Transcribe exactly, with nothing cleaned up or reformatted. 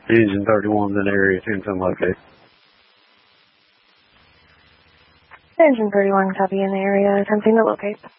Engine thirty-one's in the area, ten ten locate. Engine thirty-one, copy in the area, attempting to locate.